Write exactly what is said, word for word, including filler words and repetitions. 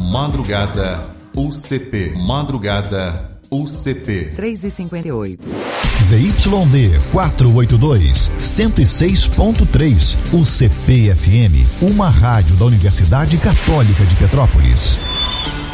Madrugada U C P. Madrugada U C P. três e cinquenta e oito. Z Y D quatrocentos e oitenta e dois, cento e seis ponto três. U C P F M, uma rádio da Universidade Católica de Petrópolis.